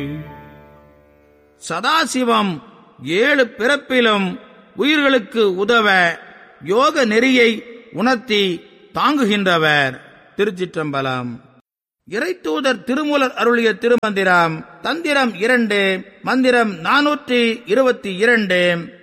சதாசிவம் 7 பிறப்பிலும் உயிர்களுக்கு உதவ யோக நெறியை உணர்த்தி தாங்குகின்றவர். திருச்சிற்றம்பலம். இறைத்தூதர் திருமூலர் அருளிய திருமந்திரம். தந்திரம் 2, மந்திரம் 422.